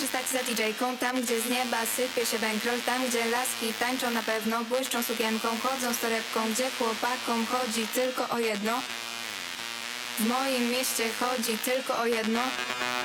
muszę stać za DJ-ką. Tam, gdzie z nieba sypie się bankroll, tam, gdzie laski tańczą na pewno, błyszczą sukienką, chodzą z torebką, gdzie chłopakom chodzi tylko o jedno. W moim mieście chodzi tylko o jedno.